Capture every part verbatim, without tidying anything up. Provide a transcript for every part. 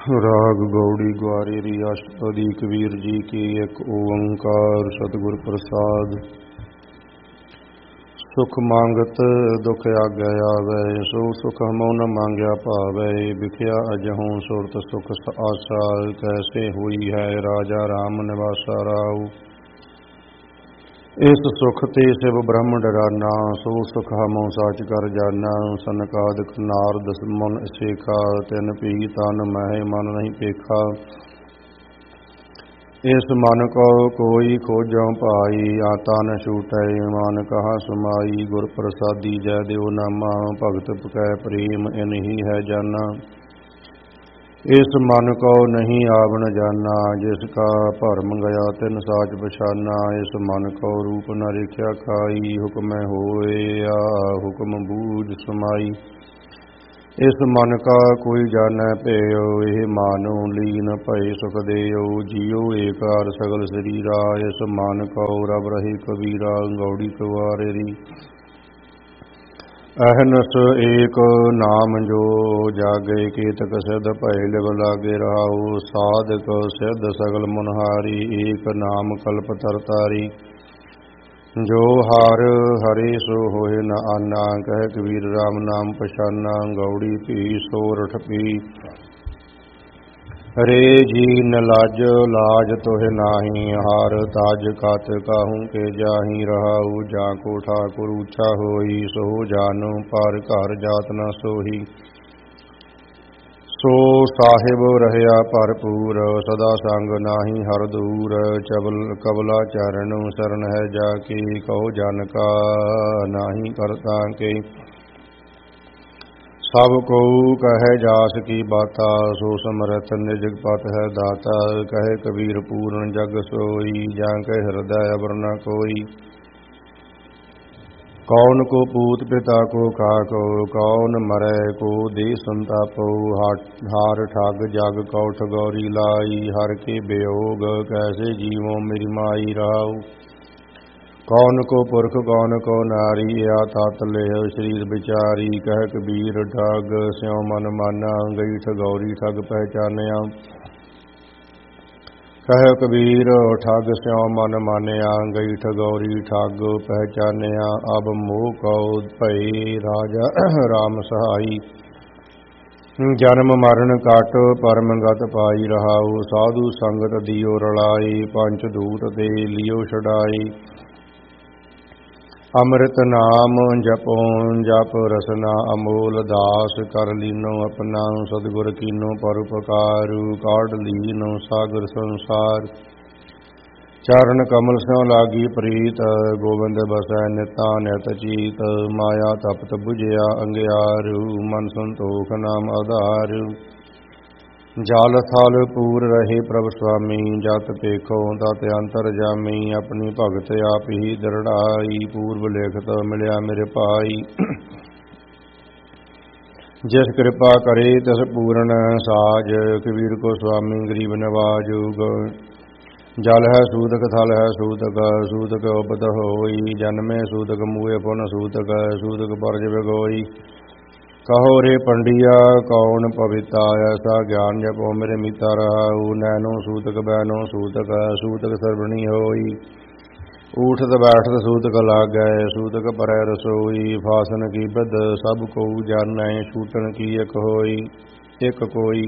ਰਾਗ ਗੌੜੀ ਗੁਆਰੇਰੀ ਅਸ਼ਟਪਦੀ ਕਬੀਰ ਜੀ ਕੀ ਇੱਕ ਓੰਕਾਰ ਸਤਿਗੁਰ ਪ੍ਰਸਾਦ। ਸੁਖ ਮੰਗਤ ਦੁਖ ਆਗਿਆ ਆਵੈ, ਸੋ ਸੁਖ ਹਮਉ ਨ ਮੰਗਿਆ ਭਾਵੈ। ਵਿਖਿਆ ਅਜਹੂ ਸੁਰਤ ਸੁਖ ਆਸਾ, ਕੈਸੇ ਹੋਈ ਹੈ ਰਾਜਾ ਰਾਮ ਨਿਵਾਸਾ ਰਾਉ। ਇਸ ਸੁਖ ਤੇ ਸਿਵ ਬ੍ਰਹਮ ਡਰਾਨਾ, ਸੋ ਸੁਖ ਹਮਉ ਸਾਚ ਕਰ ਜਾਨਾ। ਸਨਕਾਦਿਕ ਨਾਰਦ ਮੁਨ ਸੇਖਾ, ਤਿਨ ਭੀ ਤਨ ਮਹਿ ਮਨ ਨਹੀਂ ਪੇਖਾ। ਇਸ ਮਨ ਕੋ ਕੋਈ ਖੋਜਉ ਭਾਈ, ਆਤਾ ਨ ਛੂਟੈ ਮਨ ਕਹਾ ਸੁਮਾਈ। ਗੁਰ ਪ੍ਰਸਾਦੀ ਜੈ ਦਿਓ ਨਾਮਾ, ਭਗਤ ਕੈ ਪ੍ਰੇਮ ਇਨਹੀ ਹੈ ਜਾਨਾ। ਇਸ ਮਨ ਕੋ ਨਹੀਂ ਆਵਣ ਜਾਨਾ, ਜਿਸ ਕਾ ਭਰਮ ਗਿਆ ਤਿਨ ਸਾਚ ਪਛਾਨਾ। ਇਸ ਮਨ ਕੋ ਰੂਪ ਨ ਰੇਖਿਆ ਖਾਈ, ਹੁਕਮੈ ਹੋਇਆ ਹੁਕਮ ਬੂਝ ਸਮਾਈ। ਇਸ ਮਨ ਕਾ ਕੋਈ ਜਾਣੈ ਭਇਓ, ਇਹ ਮਾਨੋ ਲੀਨ ਭਏ ਸੁਖ ਦੇਓ। ਜੀਉ ਏਕਾਰ ਸਗਲ ਸਰੀਰਾ, ਇਸ ਮਨ ਕੋ ਰਬ ਰਹੇ ਕਬੀਰਾ। ਗੌੜੀ ਕੁਆਰੇਰੀ ਅਹਨਸ ਏਕ ਨਾਮ ਜੋ ਜਾਗੇ, ਕੇਤਕ ਸਿਧ ਭਏ ਲਿਵ ਲਾਗੇ ਰਹਾਉ। ਸਾਧਕ ਸਿਧ ਸਗਲ ਮੁਨਹਾਰੀ, ਏਕ ਨਾਮ ਕਲਪ ਤਰਤਾਰੀ। ਜੋ ਹਰ ਹਰੇ ਸੋ ਹੋਏ ਨ ਆਨਾ, ਕਹਿ ਕਬੀਰ ਰਾਮ ਨਾਮ ਪਛਾਨਾ। ਗੌੜੀ ਭੀ ਸੋਰਠ ਭੀ ਰੇ ਜੀ ਨ ਲਾਜ, ਲਾਜ ਤੋਹਿ ਨਾਹੀ। ਹਾਰ ਤਾਜ ਕਤ ਕਾਹੂ ਕੇ ਜਾਹੀ ਰਹਾਉ। ਜਾਂ ਕੋ ਠਾਕੁਰ ਊਚਾ ਹੋਈ, ਸੋ ਜਾਨੁ ਪਰ ਘਰ ਜਾਤ ਨ ਸੋਹੀ। ਸੋ ਸਾਹਿਬ ਰਹਿਆ ਭਰਪੂਰ, ਸਦਾ ਸੰਗ ਨਾਹੀ ਹਰ ਦੂਰ। ਚਬਲ ਕਬਲਾ ਚਰਣੁ ਸਰਣ ਹੈ ਜਾ ਕੇ, ਕਹੋ ਜਨ ਕਾ ਨਾਹੀ ਕਰਤਾ ਕੇ। ਸਭ ਕਉ ਕਹੈ ਜਾਸ ਕੀ ਬਾਤਾ, ਸੋ ਸਮਰਥ ਨਿਜ ਪਤ ਹੈ ਦਾਤਾ। ਕਹੇ ਕਬੀਰ ਪੂਰਨ ਜਗ ਸੋਈ, ਜਾਂ ਕੇ ਹਿਰਦੈ ਅਵਰ ਨ ਕੋਈ। ਕੌਣ ਕੋ ਪੂਤ ਪਿਤਾ ਕੋ ਕਾਕੋ, ਕੌਣ ਮਰੈ ਕੋ ਦੇ ਸੰਤਾਪੋ। ਹਾਰ ਠੱਗ ਜਗ ਕਉ ਠਗੌਰੀ ਲਾਈ, ਹਰ ਕੇ ਬਿਯੋਗ ਕੈਸੇ ਜੀਵੋ ਮੇਰੀ ਮਾਈ ਰਹਾਉ। ਕੌਣ ਕੋ ਪੁਰਖ ਕੌਣ ਕੋ ਨਾਰੀ, ਆ ਤਤ ਲਿਹ ਸਰੀਰ ਵਿਚਾਰੀ। ਕਹਿ ਕਬੀਰ ਠੱਗ ਸਿਉ ਮਨ ਮਾਨਾ, ਗਈ ਠਗੌਰੀ ਠੱਗ ਪਹਿਚਾਨਿਆ। ਕਹਿ ਕਬੀਰ ਠੱਗ ਸਿਉ ਮਨ ਮਾਨਿਆ, ਗਈ ਠਗੌਰੀ ਠੱਗ ਪਹਿਚਾਨਿਆ। ਅਬ ਮੋਹ ਕਉ ਭਏ ਰਾਜਾ ਰਾਮ ਸਹਾਈ, ਜਨਮ ਮਰਨ ਕਟ ਪਰਮ ਗਤ ਪਾਈ ਰਹਾਉ। ਸਾਧੂ ਸੰਗਤ ਦਿਓ ਰਲਾਈ, ਪੰਚ ਦੂਤ ਤੇ ਲਿਓ ਛਡਾਈ। ਅੰਮ੍ਰਿਤ ਨਾਮ ਜਪੋ ਜਪ ਰਸਨਾ, ਅਮੋਲ ਦਾਸ ਕਰ ਲੀਨੋ ਆਪਣਾ। ਸਤਿਗੁਰ ਕੀਨੋ ਪਰਉਪਕਾਰੂ, ਕਾਢ ਲੀਨੋ ਸਾਗਰ ਸੰਸਾਰ। ਚਰਨ ਕਮਲ ਸਿਉ ਲਾਗੀ ਪ੍ਰੀਤ, ਗੋਬਿੰਦ ਬਸੈ ਨਿਤਾ ਨਿਤ ਚੀਤ। ਮਾਇਆ ਤਪਤ ਬੁਝਿਆ ਅੰਗਿਆਰੂ, ਮਨ ਸੰਤੋਖ ਨਾਮ ਆਧਾਰ। ਜਲ ਥਲ ਪੂਰ ਰਹੇ ਪ੍ਰਭ ਸੁਆਮੀ, ਜਤ ਪੇਖੋ ਤਤ ਅੰਤਰ ਜਾਮੀ। ਆਪਣੀ ਭਗਤ ਆਪ ਹੀ ਦ੍ਰਿੜਾਈ, ਪੂਰਬ ਲਿਖਤ ਮਿਲਿਆ ਮੇਰੇ ਭਾਈ। ਜਿਸ ਕਿਰਪਾ ਕਰੇ ਤਿਸ ਪੂਰਨ ਸਾਜ, ਕਬੀਰ ਕੋ ਸੁਆਮੀ ਗਰੀਬ ਨਵਾਜੁ। ਜਲ ਹੈ ਸੂਤਕ ਥਲ ਹੈ ਸੂਤਕ, ਸੂਤਕ ਉਪਤ ਹੋਈ। ਜਨਮੇ ਸੂਤਕ ਮੂਏ ਪੁਨ ਸੂਤਕ, ਸੂਤਕ ਪਰਜ ਵਿਗੋਈ। ਕਹੋ ਰੇ ਪੰਡਿਆ ਕੌਣ ਪਵਿੱਤਾ, ਐਸਾ ਗਿਆਨ ਜਪੋ ਮੇਰੇ ਮੀਤਾ ਰਹਾਉ। ਨੈਨੋ ਸੂਤਕ ਬੈਨੋ ਸੂਤਕ, ਸੂਤਕ ਸਰਬਣੀ ਹੋਈ। ਊਠਤ ਬੈਠਤ ਸੂਤਕ ਲਾਗੈ, ਸੂਤਕ ਪਰੈ ਰਸੋਈ। ਫਾਸਨ ਕੀ ਬਿਧ ਸਭ ਕਉ ਜਾਣੈ, ਛੂਟਣ ਕੀ ਇਕ ਹੋਈ ਇਕ ਕੋਈ।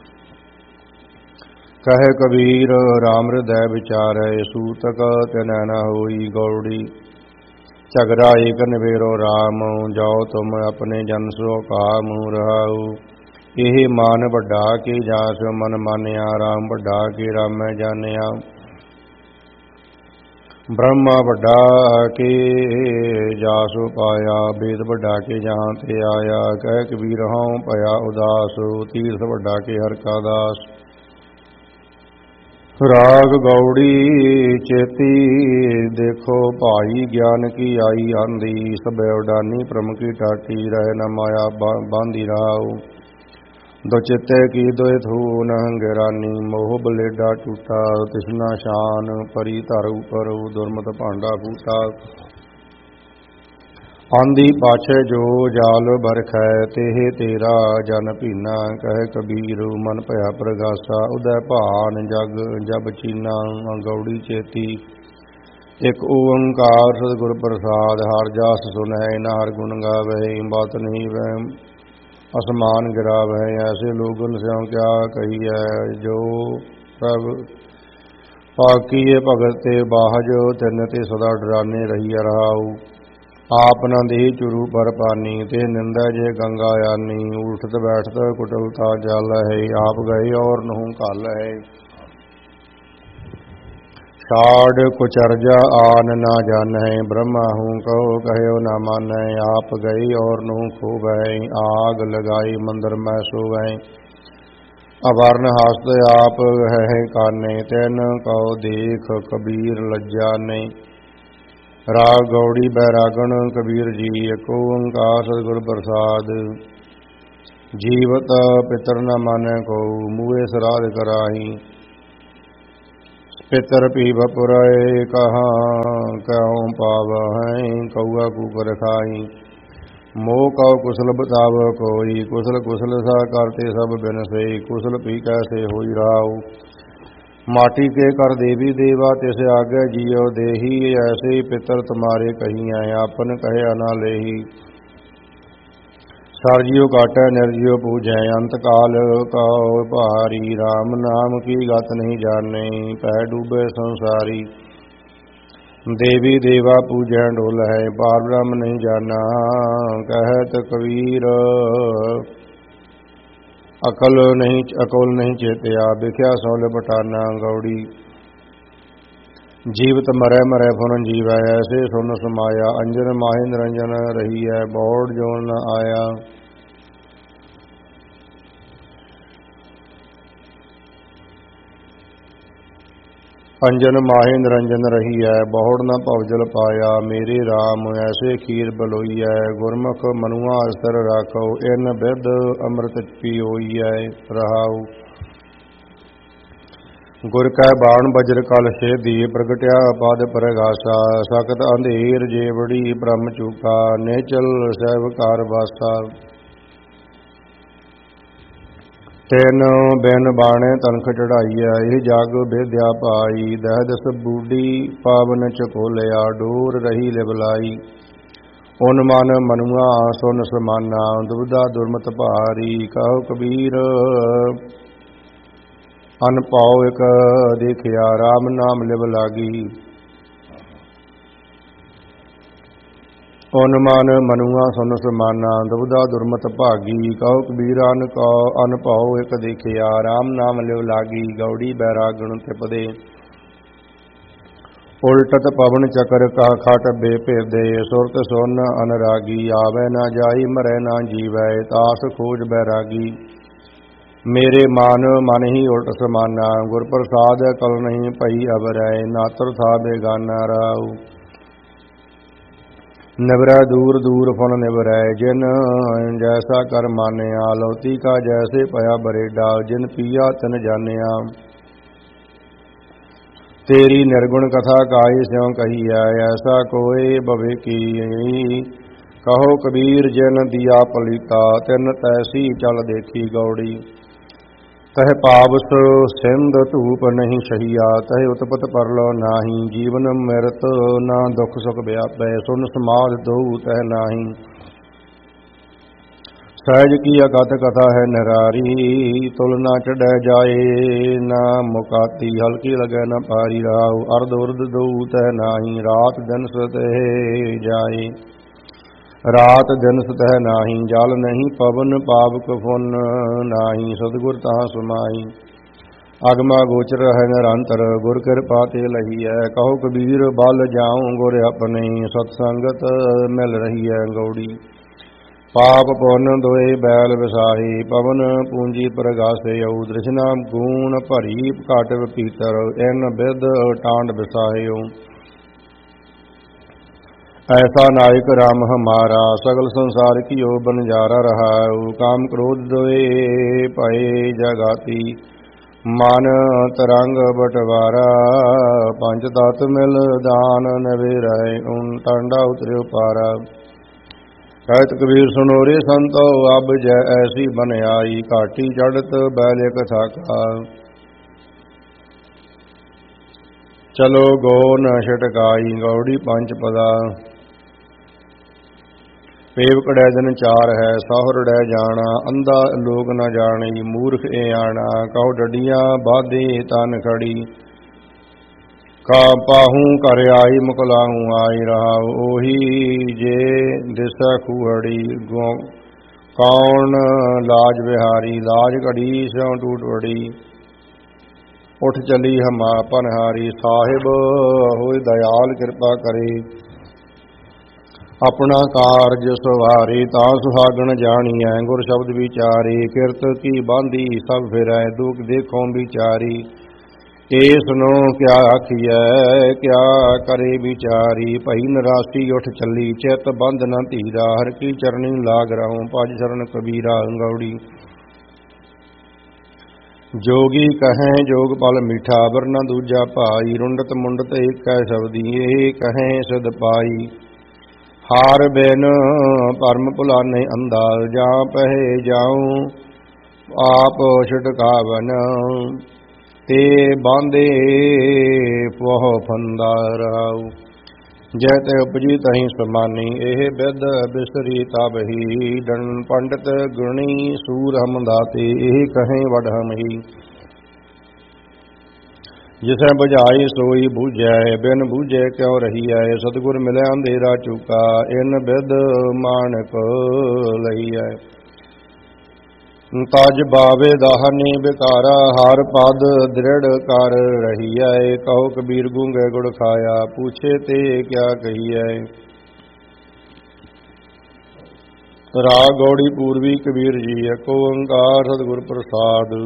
ਕਹੇ ਕਬੀਰ ਰਾਮ ਹਿਰਦੈ ਵਿਚਾਰੈ, ਸੂਤਕ ਤਿਨੈ ਨ ਹੋਈ। ਗੌੜੀ ਝਗੜਾ ਏਕ ਨਿਬੇਰੋ ਰਾਮ, ਜਾਓ ਤੁਮ ਆਪਣੇ ਜਨ ਸੋ ਕਾਮ ਰਹਾਉ। ਇਹ ਮਨ ਵੱਡਾ ਕੇ ਜਾਸ ਮਨ ਮਾਨਿਆ, ਰਾਮ ਵੱਡਾ ਕੇ ਰਾਮੈ ਜਾਣਿਆ। ਬ੍ਰਹਮਾ ਵੱਡਾ ਕੇ ਜਾਸੁ ਪਾਇਆ, ਵੇਦ ਵੱਡਾ ਕੇ ਜਹਾਂ ਤੇ ਆਇਆ। ਕਹਿ ਕਬੀਰ ਹਉ ਭਇਆ ਉਦਾਸ, ਤੀਰਥ ਵੱਡਾ ਕੇ ਹਰਿ ਕਾ ਦਾਸ। ਰਾਗ ਗੌੜੀ ਚੇਤੀ ਦੇਖੋ ਭਾਈ, ਗਿਆਨ ਕੀ ਆਈ ਆਂਦੀ। ਸਭੈ ਉਡਾਨੀ ਪ੍ਰਮ ਕੀ ਟਾਟੀ, ਰਹਿ ਨ ਮਾਇਆ ਬਾਂਧੀ ਰਹਾਉ। ਦੋ ਚਿੱਤੇ ਕੀ ਦੋਇ ਥੂ ਨ ਹੰਗਰਾਨੀ, ਮੋਹ ਬਲੇਡਾ ਟੂਟਾ। ਤਿਸਨਾ ਸ਼ਾਨ ਪਰੀ ਧਰ ਉਪਰ, ਦੁਰਮਤ ਭਾਂਡਾ ਫੂਟਾ। ਆਂਦੀ ਪਾਛੇ ਜੋ ਜਾਲ ਬਰਖੈ ਤੇਹ ਤੇਰਾ ਜਨ ਭੀਨਾ। ਕਹਿ ਕਬੀਰ ਮਨ ਭਇਆ ਪ੍ਰਗਾਸਾ ਉਦੈ ਭਾਨ ਜਗ ਜਬ ਚੀਨਾ। ਗੌੜੀ ਚੇਤੀ ਇਕ ਓੰਕਾਰ ਸਤਿਗੁਰ ਪ੍ਰਸਾਦ ਹਰ ਜਸ ਸੁਨੈ ਨਾ ਹਰ ਗੁਣ ਗਾਵੈ। ਬਾਤ ਨਹੀਂ ਵਹਿ ਅਸਮਾਨ ਗਿਰਾਵੈ ਐਸੇ ਲੋਗਨ ਸਿਉ ਕਿਆ ਕਹੀਐ। ਜੋ ਪ੍ਰਭ ਪਾਕੀਏ ਭਗਤ ਤੇ ਬਾਹਜ ਤਿਨ ਤੇ ਸਦਾ ਡਰਾਨੇ ਰਹੀਐ ਰਹਾਉ। ਆਪ ਨ ਦੇਹ ਚੁਰੂ ਪਰ ਪਾਨੀ ਤੇ ਨਿੰਦੈ ਜੇ ਗੰਗਾ ਆਨੀ। ਉਠਤ ਬੈਠਤ ਕੁਟਲਤਾ ਜਲ ਹੈ ਆਪ ਗਏ ਔਰ ਨਹੁ ਘਲ ਹੈ। ਛਾੜ ਕੁਚਰਜਾ ਆਨ ਨਾ ਜਾਣੈ ਬ੍ਰਹਮਾ ਹੂੰ ਕਹੋ ਕਹਿਓ ਨਾ ਮਾਨੈ। ਆਪ ਗਏ ਔਰ ਨਹੁ ਖੋਵੈ ਆਗ ਲਗਾਈ ਮੰਦਰ ਮੈਂ ਸੋਵੈ। ਅਵਰਨ ਹਸਤ ਆਪ ਹੈ ਕਾਨੇ ਤੈਨ ਕਉ ਦੇਖ ਕਬੀਰ ਲੱਜਾ ਨੇ। ਰਾਗ ਗੌੜੀ ਬੈਰਾਗਣ ਕਬੀਰ ਜੀ ਇਕ ਓੰਕਾਰ ਸਤਿਗੁਰ ਪ੍ਰਸਾਦ। ਜੀਵਤ ਪਿਤਰ ਨ ਮਾਨੈ ਕਉ ਮੂਹੇ ਸਰਾਧ ਕਰਾਹੀ। ਪਿਤਰ ਭੀਬ ਪੁਰੈ ਕਹਾਂ ਕਉ ਪਾਵਹਿ ਕਊਆ ਕੂਕਰ ਖਾਹੀ। ਮੋਹ ਕਉ ਕੁਸਲ ਬਤਾਵ ਕੋਈ ਕੁਸਲ ਕੁਸਲ ਸਾ ਕਰਤੇ ਸਭ ਬਿਨਸੇ। ਕੁਸਲ ਪੀ ਕੈਸੇ ਹੋਈ ਰਾਉ ਮਾਟੀ ਕੇ ਕਰ ਦੇਵੀ ਦੇਵਾ ਤਿਸ ਆਗੇ ਜੀਉ ਦੇਹੀ। ਐਸੇ ਪਿਤਰ ਤੁਮਾਰੇ ਕਹੀਐ ਆਪਨ ਕਹਿਆ ਨਾ ਲੇਹੀ। ਸਰਜਿਉ ਕਾਟੈ ਨਿਰਜਿਉ ਪੂਜੈ ਅੰਤ ਕਾਲ ਕਉ ਭਾਰੀ। ਰਾਮ ਨਾਮ ਕੀ ਗਤ ਨਹੀਂ ਜਾਣੈ ਪੈ ਡੂਬੇ ਸੰਸਾਰੀ। ਦੇਵੀ ਦੇਵਾ ਪੂਜੈ ਡੋਲਹਿ ਪਾਰ ਬ੍ਰਹਮ ਨਹੀਂ ਜਾਣਾ। ਕਹਿਤ ਕਬੀਰ ਅਕਲ ਨਹੀਂ ਅਕਲ ਨਹੀਂ ਚੇਤਿਆ ਵਿਖਿਆ ਸੋ ਲਿਪਟਾਨਾ। ਗੌੜੀ ਜੀਵਤ ਮਰੈ ਮਰੈ ਫੁਨ ਜੀਵੈ ਐਸੇ ਸੁਨ ਸਮਾਇਆ। ਅੰਜਨ ਮਾਹਿ ਨਿਰੰਜਨ ਰਹੀਐ ਬੌੜ ਜੋਨ ਨ ਆਇਆ। ਅੰਜਨ ਮਾਹਿ ਨਿਰੰਜਨ ਰਹੀਐ ਬਹੁੜ ਨ ਭਵਜਲ ਪਾਇਆ। ਮੇਰੇ ਰਾਮ ਐਸੇ ਖੀਰ ਬਲੋਈਐ ਗੁਰਮੁਖ ਮਨੁਆ ਅਸਰ ਰਾਖੋ। ਇਨ ਬਿਧ ਅੰਮ੍ਰਿਤ ਪੀਓਈਐ ਰਹਾਉ। ਗੁਰ ਕੈ ਬਾਣ ਬਜਰ ਕਲ ਛੇਦੀ ਪ੍ਰਗਟਿਆ ਪਦ ਪ੍ਰਗਾਸਾ। ਸਖਤ ਅੰਧੇਰ ਜੇਵੜੀ ਬ੍ਰਹਮ ਚੂਕਾ ਨੇਚਲ ਸਹਿਬ ਕਾਰ ਵਾਸਾ। ਤਿਨ ਬਿਨ ਬਾਣੇ ਤਨਖ ਚੜਾਈਐ ਇਹ ਜਗ ਬੇਦਿਆ ਪਾਈ। ਦਹਿ ਦਸ ਬੂਡੀ ਪਾਵਨ ਚਕੋਲਿਆ ਡੋਰ ਰਹੀ ਲਿਵਲਾਈ। ਉਨ ਮਨ ਮਨੁਆ ਸੁਨ ਸਮਾਨਾ ਦੁਬਿਧਾ ਦੁਰਮਤ ਭਾਰੀ। ਕਹੋ ਕਬੀਰ ਅਨ ਪਾਉ ਇਕ ਦੇਖਿਆ ਰਾਮ ਨਾਮ ਲਿਵ ਲਾਗੀ। ਉਨ ਮਨ ਮਨੁਆ ਸੁਨ ਸਮਾਨਾ ਦੁਬਿਧਾ ਦੁਰਮਤ ਭਾਗੀ। ਕਹੋ ਕਬੀਰ ਅਨ ਕਉ ਅਨ ਪਾਉ ਇਕ ਦੇਖਿਆ ਰਾਮ ਨਾਮ ਲਿਵ ਲਾਗੀ। ਗੌੜੀ ਬੈਰਾਗਣ ਤਿਪਦੇ ਉਲਟਤ ਪਵਨ ਚਕਰ ਕਾ ਖਟ ਬੇਭੇਦੇ। ਸੁਰਤ ਸੁਨ ਅਨਰਾਗੀ ਆਵੈ ਨਾ ਜਾਈ ਮਰੈ ਨਾ ਜੀਵੈ ਤਾਸ ਖੋਜ ਬੈਰਾਗੀ। ਮੇਰੇ ਮਨ ਮਨ ਹੀ ਉਲਟ ਸਮਾਨਾ ਗੁਰ ਪ੍ਰਸਾਦ ਕਲ ਨਹੀਂ ਭਈ ਅਵਰੈ। ਨਾਤਰ ਥਾ ਬੇਗਾਨਾ ਰਾਉ ਨਿਵਰੈ ਦੂਰ ਦੂਰ ਫੁਨ ਨਿਵਰੈ। ਜਿਨ ਜੈਸਾ ਕਰ ਮਾਨਿਆ ਲਉਤੀ ਕਾ ਜੈਸੇ ਭਇਆ ਬਰੇਡਾ। ਜਿਨ ਪੀਆ ਤਿਨ ਜਾਣਿਆ ਤੇਰੀ ਨਿਰਗੁਣ ਕਥਾ ਕਾਇ ਸਿਉ ਕਹੀਐ। ਐਸਾ ਕੋਇ ਭਵੇ ਕੀ ਕਹੋ ਕਬੀਰ ਜਿਨ ਦੀਆ ਪਲੀਤਾ ਤਿਨ ਤੈਸੀ ਚਲ ਦੇਖੀ। ਗੌੜੀ ਤਹ ਪਾਵਸ ਸਿੰਧ ਧੂਪ ਨਹੀਂ ਸਹੀਆ ਤਹ ਉਤਪਤ ਪਰਲੋ ਨਾਹੀ। ਜੀਵਨ ਮਿਰਤ ਨਾ ਦੁਖ ਸੁਖ ਵਿਆਪੈ ਸੁਨ ਸਮਾਧ ਦਉ ਤਹ ਨਾਹੀ। ਸਹਿਜ ਕੀ ਅਗਤ ਕਥਾ ਹੈ ਨਿਰਾਰੀ ਤੁਲ ਨਾ ਚੜੈ ਜਾਏ ਨਾ ਮੁਕਾਤੀ। ਹਲਕੀ ਲਗੈ ਨ ਪਾਰੀ ਰਾਉ ਅਰਧ ਉਰਧ ਦਉ ਤਹ ਨਾਹੀ। ਰਾਤ ਦਿਨ ਸਤਹਿ ਜਾਏ ਰਾਤ ਦਿਨ ਸਤਹਿ ਨਾਹੀ। ਜਲ ਨਹੀਂ ਪਵਨ ਪਾਵਕ ਫੁਨ ਨਾਹੀ। ਸਤਿਗੁਰ ਤਹਾਂ ਸਮਾਈ ਅਗਮਾ ਗੋਚਰ ਹੈ ਨਿਰੰਤਰ ਗੁਰ ਕਿਰਪਾ ਤੇ ਲਹੀਐ। ਕਹੋ ਕਬੀਰ ਬਲ ਜਾਉ ਗੁਰ ਆਪਣੇ ਸਤ ਸੰਗਤ ਮਿਲ ਰਹੀਐ। ਗੌੜੀ ਪਾਪ ਪੁੰਨ ਦੋਏ ਬੈਲ ਵਿਸਾਹੀ ਪਵਨ ਪੂੰਜੀ ਪ੍ਰਗਾਸੇਉ। ਦ੍ਰਿਸ਼ਨਾ ਗੂਣ ਭਰੀ ਘਟ ਪੀਤਰ ਇਨ ਬਿਧ ਟਾਂਡ ਵਿਸਾਹਿਉ। ਐਸਾ ਨਾਇਕ ਰਾਮ ਹਮਾਰਾ ਸਗਲ ਸੰਸਾਰ ਕੀਓ ਬਨਜਾਰਾ ਰਹਾਉ। ਕਾਮ ਕ੍ਰੋਧ ਦੋਏ ਭਏ ਜਗਾਤੀ ਮਨ ਤਰੰਗ ਬਟਵਾਰਾ। ਪੰਜ ਤਤ ਮਿਲ ਦਾਨ ਨਵੇਰੈ ਉਨ ਟਾਂਡਾ ਉਤਰਿਓ ਪਾਰਾ। ਕਹਿਤ ਕਬੀਰ ਸੁਨੋ ਰੇ ਸੰਤੋ, ਅਬ ਜੈ ਐਸੀ ਬਨ ਆਈ, ਘਾਟੀ ਚੜਤ ਬੈਲ ਕਥਾ ਕਾ। ਚਲੋ ਗੋ ਨ ਛਟਕਾਈ, ਗੌੜੀ ਪੰਜ ਪਦਾ। ਪੇਵ ਕੜੈ ਦਿਨ ਚਾਰ ਹੈ, ਸਹੁਰ ਡੈ ਜਾਣਾ, ਅੰਧਾ ਲੋਕ ਨ ਜਾਣੀ, ਮੂਰਖ ਏ ਆਣਾ। ਕਹੋ ਡੱਡੀਆਂ ਬਾਧੇ ਤਨ ਖੜੀ, ਕਾ ਪਾਹੂ ਘਰ ਆਈ, ਮੁਕਲਾਹੂ ਆਈ ਰਹਾਉ। ਉਹੀ ਜੇ ਦਿਸੈ ਖੂਹੜੀ, ਕੌਣ ਲਾਜ ਵਿਹਾਰੀ, ਲਾਜ ਘੜੀ ਸਿਉ ਟੂਟ ਵੜੀ। ਉੱਠ ਚਲੀ ਹਮਾ ਪਨਹਾਰੀ, ਸਾਹਿਬ ਹੋਇ ਦਇਆਲ ਕਿਰਪਾ ਕਰੇ। ਆਪਣਾ ਕਾਰਜ ਸਵਾਰੇ, ਤਾਂ ਸੁਹਾਗਣ ਜਾਣੀਐ, ਗੁਰ ਸ਼ਬਦ ਵਿਚਾਰੇ। ਕਿਰਤ ਕੀ ਬਾਂਧੀ ਸਭ ਫਿਰੈ, ਦੁਖ ਦੇਖੋ ਵਿਚਾਰੀ। ਏ ਸੁਨੋ ਕਿਆ ਆਖੀਐ, ਕਿਆ ਕਰੇ ਵਿਚਾਰੀ। ਭਈ ਨਰਾਸੀ ਉੱਠ ਚੱਲੀ, ਚਿਤ ਬੰਧ ਨ ਧੀਰਾ। ਹਰ ਕੀ ਚਰਣੀ ਲਾਗ ਰਹੋ, ਭਜ ਸ਼ਰਨ ਕਬੀਰਾ। ਗੌੜੀ ਜੋਗੀ ਕਹੈ ਜੋਗ ਪਲ ਮੀਠਾ, ਵਰਨਾ ਦੂਜਾ ਭਾਈ। ਰੁੰਡਤ ਮੁੰਡਤ ਏਕੈ ਸ਼ਬਦੀ, ਇਹ ਕਹੈ ਸਿਧ ਪਾਈ। ਹਾਰ ਬਿਨ ਭਰਮ ਭੁਲਾਨੇ ਅੰਧਾ, ਜਾਂ ਪਹਿ ਜਾਉ ਆਪ ਛਟਕਾਵਨ। ਤੇ ਬਾਂਧੇ ਪਹੁ ਫੰਦਾ ਰਾਉ, ਜੈ ਤੇ ਉਪਜੀ ਤਹੀਂ ਸਮਾਨੀ। ਇਹ ਬਿਦ ਬਿਸਰੀ ਤਬਹੀ, ਡਨ ਪੰਡਤ ਗੁਣੀ ਸੂਰ ਹਮ ਦਾਤੇ। ਇਹ ਕਹੇ ਵਡ ਹਮ ਹੀ, ਜਿਸੈ ਬੁਝਾਈ ਸੋਈ ਬੂਝੈ, ਬਿਨ ਬੂਝੇ ਕਿਉ ਰਹੀਐ। ਸਤਿਗੁਰ ਮਿਲੈ ਅੰਧੇਰਾ ਚੁਕਾ, ਇਨ ਬਿਦ ਮਾਨਕ ਲਈਐ। ਤਜ ਬਾਵੇ ਦਾਹਨੀ ਬਿਕਾਰਾ, ਹਰ ਪਦ ਦ੍ਰਿੜ ਕਰ ਰਹੀਐ। ਕਹੋ ਕਬੀਰ ਗੂੰਗੇ ਗੁੜ ਖਾਇਆ, ਪੁੱਛੇ ਤੇ ਕਿਆ ਕਹੀਐ। ਰਾਗ ਗੌੜੀ ਪੂਰਵੀ ਕਬੀਰ ਜੀ। ਏਕ ਓੰਕਾਰ ਸਤਿਗੁਰ ਪ੍ਰਸਾਦ।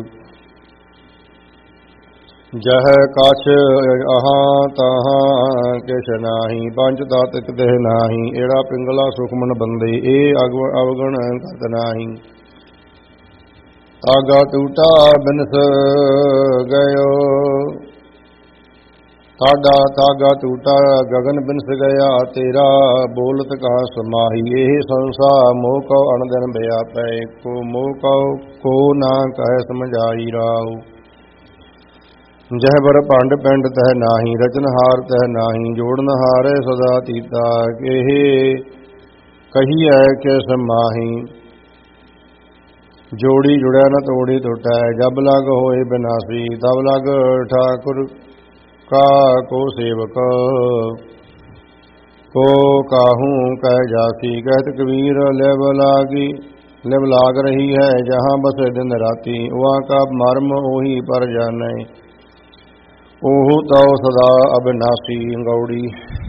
ਜਹ ਕਛ ਅਹਾਂ ਤਹਾਂ ਕਿਛ ਨਾਹੀ, ਪੰਜ ਤਤ ਕਿਤੇ ਨਾਹੀ। ਏੜਾ ਪਿੰਗਲਾ ਸੁਖਮਨ ਬੰਦੇ, ਇਹ ਅਵਗਣ ਕਤ ਨਾਹੀ। ਤਾਗਾ ਟੂਟਾ ਬਿਨਸ ਗਇਓ, ਸਾਡਾ ਤਾਗਾ ਟੂਟਾ ਗਗਨ ਬਿਨਸ ਗਿਆ। ਤੇਰਾ ਬੋਲਤ ਕਹਾ ਸਮਾਹੀ, ਇਹ ਸੰਸਾ ਮੋਹ ਕਉ ਅਣਦਿਨ ਵਿਆਪੈ। ਕੋ ਮੋਹ ਕਉ ਕੋ ਨਾ ਕਹਿ ਸਮਝਾਈ ਰਾਉ। ਜਹ ਬਰ ਭੰਡ ਪਿੰਡ ਤਹ ਨਾਹੀ, ਰਚਨਹਾਰ ਤਹ ਨਾਹੀ। ਜੋੜਨਹਾਰ ਸਦਾ ਤੀਤਾ, ਇਹ ਕਹੀਐ ਕਿਸ ਮਾਹੀ। ਜੋੜੀ ਜੁੜਿਆ ਨ ਤੋੜੀ ਟੁਟੈ, ਜਬ ਲਗ ਹੋਏ ਬਿਨਾਸੀ। ਤਬ ਲਗ ਠਾਕੁਰ ਕਾ ਕੋ ਸੇਵਕ, ਕੋ ਕਾਹੂ ਕਹਿ ਜਾਸੀ। ਕਹਿਤ ਕਬੀਰ ਲਿਵ ਲਾਗੀ, ਲਿਵ ਲਾਗ ਰਹੀ ਹੈ, ਜਹਾਂ ਬਸੇ ਦਿਨ ਰਾਤੀ। ਉਹਾਂ ਕਾ ਮਰਮ ਉਹੀ ਪਰ ਜਾਣੈ, ਉਹ ਤਉ ਸਦਾ ਅਬਿਨਾਸੀ। ਗੌੜੀ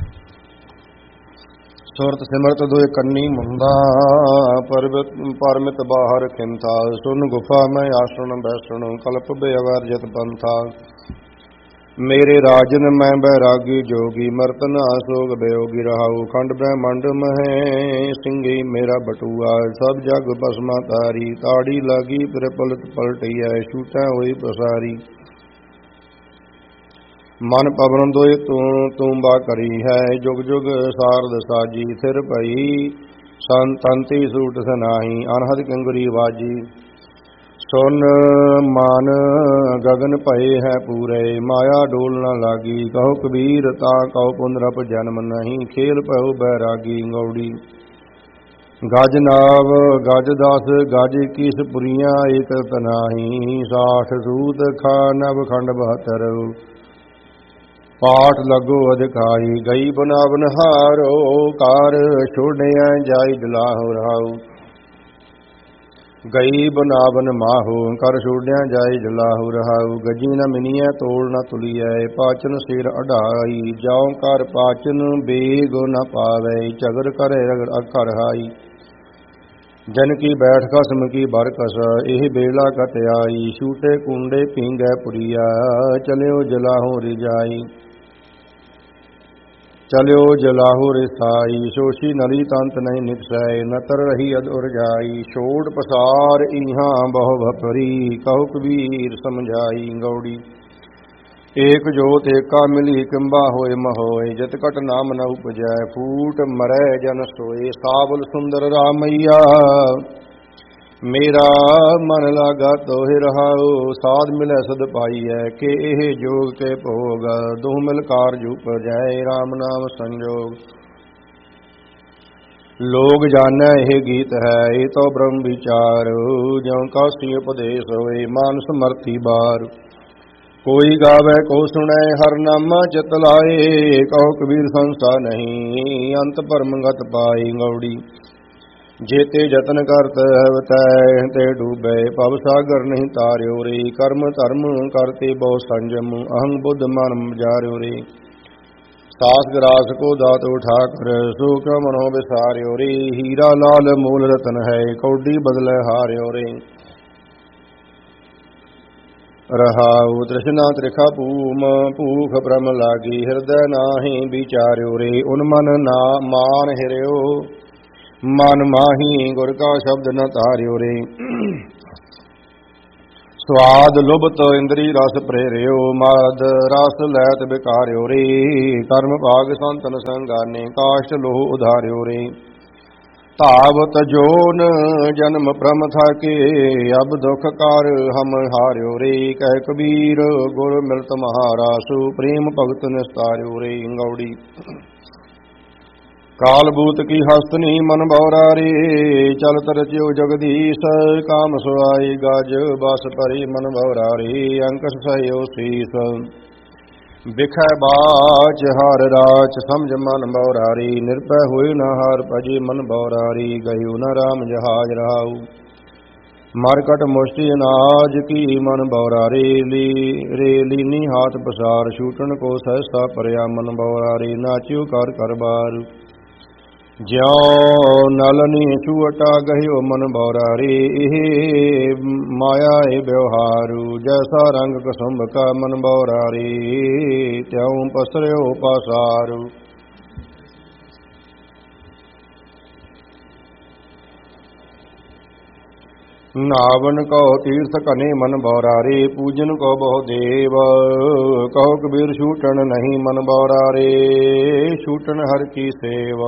ਸੁਰਤ ਸਿਮਰਤ ਦੋਇ ਕੰਨੀ ਮੁੰਦਾ, ਪਰਮਿਤ ਬਾਹਰ ਖਿੰਥਾ। ਸੁਨ ਗੁਫਾ ਮੈਂ ਆਸਣ ਬੈਸਣ, ਕਲਪ ਬੇਵਰਜਤ ਪੰਥਾ। ਮੇਰੇ ਰਾਜਨ ਮੈਂ ਬੈਰਾਗੀ ਜੋਗੀ, ਮਰਤ ਨਾ ਸੋਗ ਬਿਯੋਗੀ ਰਹਾਉ। ਖੰਡ ਬ੍ਰਹਮੰਡ ਮਹਿ ਸਿੰਘੀ ਮੇਰਾ ਬਟੂਆ, ਸਭ ਜਗ ਭਸਮਾ ਤਾਰੀ। ਤਾੜੀ ਲਾਗੀ ਫਿਰ ਪਲਟ ਪਲਟੀਐ, ਛੂਟੈ ਹੋਈ ਪਸਾਰੀ। ਮਨ ਪਵਨ ਦੋਇ ਤੂੰ ਤੂੰਬਾ ਕਰੀ ਹੈ, ਜੁਗ ਜੁਗ ਸਾਰਦ ਸਾਜੀ। ਥਿਰ ਭਈ ਸੰਤੰਤੀ ਸੂਟ ਸਨਾਹੀ, ਅਨਹਦ ਕਿੰਗਰੀ ਵਾਜੀ। ਸੁਨ ਮਨ ਗਗਨ ਭਏ ਹੈ ਪੂਰੇ, ਮਾਇਆ ਡੋਲ ਨ ਲਾਗੀ। ਕਹੋ ਕਬੀਰ ਤਾ ਕਹੋ ਪੁਨਰਪ ਜਨਮ ਨਹੀਂ, ਖੇਲ ਭਇਓ ਬੈਰਾਗੀ। ਗੌੜੀ ਗਜ ਨਾਵ ਗਜ ਦਸ ਗਜ ਇਕੀਸ ਪੁਰੀਆਂ, ਏਕ ਤਨਾਹੀ। ਸਾਠ ਸੂਤ ਖਾ ਨਵ ਖੰਡ ਬਹਤਰ, ਪਾਠ ਲਗੋ ਅਧਿਕਾਈ। ਗਈ ਬਨਾਵਨ ਹਾਰੋ, ਕਾਰ ਛੋੜਿਆ ਜਾਈ ਜਲਾਹੋ ਰਹਾਉ। ਗਈ ਬਨਾਵਨ ਮਾਹੋ, ਕਰ ਛੋੜਿਆ ਜਾਈ ਜਲਾਹੋ ਰਹਾਉ। ਗਜੀ ਨ ਮਿਨੀਐ ਤੋਲ ਨ ਤੁਲੀਐ, ਪਾਚਨ ਸਿਰ ਅਢਾਈ। ਜਾਉ ਕਰ ਪਾਚਨ ਬੇਗ ਨ ਪਾਵੈ, ਝਗਰ ਕਰੇ ਰਗੜ ਘਰ ਹਾਈ। ਜਨ ਕੀ ਬੈਠ ਖਸਮ ਕੀ ਬਰ ਕਸ, ਇਹ ਬੇਲਾ ਕਤ ਆਈ। ਛੂਟੇ ਕੁੰਡੇ ਪੀਂਗੈ ਪੁਰੀਆ, ਚਲਿਓ ਜਲਾਹੋ ਰਿਜਾਈ। ਚਲਿਓ ਜਲਾਹੋ ਰਿਸਾਈ, ਸੋਸ਼ੀ ਨਲੀ ਤੰਤ ਨਹੀਂ ਨਿਕਸੈ। ਨਤਰ ਰਹੀ ਅਦ ਉਰਜਾਈ, ਛੋੜ ਪਸਾਰ ਇਹਾਂ ਬਹੁ ਭਪਰੀ। ਕਹੋ ਕਬੀਰ ਸਮਝਾਈ। ਗੌੜੀ ਏਕ ਜੋਤ ਏਕਾ ਮਿਲੀ ਕਿੰਬਾ ਹੋਏ ਮਹੋਏ, ਜਿਤ ਘਟ ਨਾਮ ਨ ਉਪਜੈ ਫੂਟ ਮਰੈ ਜਨ ਸੋਏ। ਸਾਵਲ ਸੁੰਦਰ ਰਾਮਈਆ ਮੇਰਾ ਮਨ ਲਾਗਾ ਤੋਹਿ ਰਹਾਉ, ਸਾਧ ਮਿਲੈ ਸਦ ਪਾਈਐ ਕਿ ਇਹ ਜੋਗ ਕੇ ਭੋਗ। ਦੁਹ ਮਿਲ ਕਾਰਜ ਉਪਜੈ ਰਾਮ ਨਾਮ ਸੰਜੋਗ। ਲੋਗ ਜਾਣੈ ਇਹ ਗੀਤ ਹੈ ਇਹ ਤੋ ਬ੍ਰਹਮ ਵਿਚਾਰ, ਜਿਉ ਕਾਸੀ ਉਪਦੇਸ਼ ਹੋਏ ਮਾਨਸ ਮਰਤੀ ਬਾਰ। ਕੋਈ ਗਾਵੇ ਕੋ ਸੁਣੈ ਹਰ ਨਾਮਾ ਚਿਤ ਲਾਏ, ਕਹੋ ਕਬੀਰ ਸੰਸਾ ਨਹੀਂ ਅੰਤ ਪਰਮਗਤ ਪਾਈ। ਗੌੜੀ ਜੇਤੇ ਯਤਨ ਕਰਤ ਹਵਤੈ ਤੇ ਡੂਬੈ, ਭਵ ਸਾਗਰ ਨਹੀਂ ਤਾਰਿਓ ਰੇ। ਕਰਮ ਧਰਮ ਕਰਤੇ ਬਹੁ ਸੰਜਮ, ਅਹੰ ਬੁੱਧ ਮਨ ਜਾਰਿਓ ਰੇ। ਸਾਸ ਗਰਾਸ ਕੋ ਦਾਤ ਉਠਾ ਕਰ, ਸੋ ਕਿਉ ਮਨੋ ਵਿਸਾਰਿਓ ਰੇ। ਹੀਰਾ ਲਾਲ ਮੂਲ ਰਤਨ ਹੈ ਕੌਡੀ ਬਦਲੇ ਹਾਰਿਓ ਰੇ। ਰਹਾਉ ਤ੍ਰਿਸ਼ਨਾ ਤ੍ਰਿਖਾ ਭੂਮ ਭੂਖ ਬ੍ਰਹਮ ਲਾਗੀ, ਹਿਰਦੈ ਨਾਹੀ ਵਿਚਾਰਿਓ ਰੇ। ਉਨ ਮਨ ਨਾ ਮਾਨ ਹਿਰਿਓ ਮਨ ਮਾਹੀ, ਗੁਰ ਕਾ ਸ਼ਬਦ ਨ ਧਾਰਿਓ ਰੇ। ਸਵਾਦ ਲੁਭਤ ਇੰਦਰੀ ਰਸ ਪ੍ਰੇਰਿਓ, ਮਦ ਰਸ ਲੈਤ ਬਿਕਾਰਿਓ ਰੇ। ਕਰਮ ਭਾਗ ਸੰਤਨ ਸੰਗਾਨੇ, ਕਾਸ਼ਟ ਲੋਹ ਉਧਾਰਿਓ ਰੇ। ਧਾਵਤ ਜੋਨ ਜਨਮ ਪ੍ਰਮ ਥਾਕੇ, ਅਬ ਦੁਖ ਕਰ ਹਮ ਹਾਰਿਓ ਰੇ। ਕਹਿ ਕਬੀਰ ਗੁਰ ਮਿਲਤ ਮਹਾਰਾਸੁ, ਪ੍ਰੇਮ ਭਗਤ ਨਿਸਤਾਰਿਓ ਰੇ। ਗੌੜੀ ਕਾਲ ਬੂਤ ਕੀ ਹਸਤਨੀ ਮਨ ਬਉਰਾ ਰੇ, ਚਲਤ ਰਚਿਓ ਜਗਦੀਸ਼ ਕਾਮ ਸੁਆਈ ਗਜ। ਬਸ ਭਰੀ ਮਨ ਬਉਰਾ ਰੇ, ਅੰਕਸ ਸਹਿਓ ਸੀਸ। ਬਿਖੈ ਬਾਚ ਹਰ ਰਾਚ, ਸਮਝ ਮਨ ਬਉਰਾ ਰੇ। ਨਿਰਭੈ ਹੋਇ ਨ ਹਾਰ ਭਜੇ ਮਨ ਬਉਰਾ ਰੇ। ਗਇਓ ਨ ਰਾਮ ਜਹਾਜ ਰਹਾਉ, ਮਰਕਟ ਮੁਸ਼ਟੀ ਅਨਾਜ ਕੀ ਮਨ ਬਉਰਾ ਰੇ। ਲੀ ਰੇ ਲੀਨੀ ਹਾਥ ਪਸਾਰ, ਛੂਟਣ ਕੋ ਸਹਿਸਾ ਪਰਿਆ ਮਨ ਬਉਰਾ ਰੇ। ਨਾਚਿਓ ਕਰ ਕਰ ਬਾਰ, ਜਿਉ ਨਲਨੀ ਛੂਟਾ ਗਹਿਓ ਮਨ ਬਉਰਾ ਰੇ। ਇਹ ਮਾਇਆ ਏ ਵਿਵਹਾਰੂ, ਜੈਸਾ ਰੰਗ ਕਸੁੰਭ ਕਾ ਮਨ ਬਉਰਾ ਰੇ। ਤਿਉ ਪਸਰਿਓ ਪਾਸਾਰੂ, ਨਾਵਨ ਕਉ ਤੀਰਥ ਘਨੇ ਮਨ ਬਉਰਾ ਰੇ। ਪੂਜਨ ਕੋ ਬਹੁ ਦੇਵ, ਕਹੋ ਕਬੀਰ ਛੂਟਣ ਨਹੀਂ ਮਨ ਬਉਰਾ ਰੇ। ਛੂਟਣ ਹਰ ਕੀ ਸੇਵ।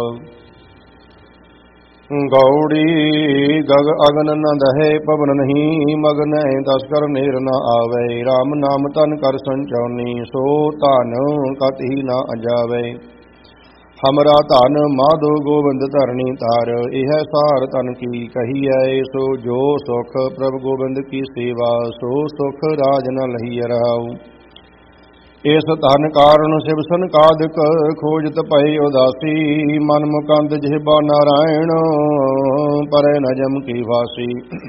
ਗੌੜੀ ਗਗ ਅਗਨ ਨ ਦਹੇ, ਪਵਨ ਨਹੀਂ ਮਗਨ ਦਸ ਕਰ ਨੇਰ ਨ ਆਵੇ। ਰਾਮ ਨਾਮ ਤਨ ਕਰ ਸੰਚਉਨੀ, ਸੋ ਧਨ ਕਤਿ ਨ ਅਜਾਵੇ। ਹਮਰਾ ਧਨ ਮਾਧੋ ਗੋਬਿੰਦ ਧਰਣੀ ਧਾਰ, ਇਹ ਸਾਰ ਤਨ ਕੀ ਕਹੀਐ। ਸੋ ਜੋ ਸੁਖ ਪ੍ਰਭ ਗੋਬਿੰਦ ਕੀ ਸੇਵਾ, ਸੋ ਸੁਖ ਰਾਜ ਨ ਲਹੀਐ ਰਹਾਉ। ਇਸ ਧਨ ਕਾਰਨ ਸਿਵ ਸੰਕਾਦਿਕ, ਖੋਜਤ ਭਏ ਉਦਾਸੀ। ਮਨ ਮੁਕੰਦ ਜਿਹਬਾ ਨਾਰਾਇਣ, ਪਰੈ ਨ ਜਮ ਕੀ ਵਾਸੀ।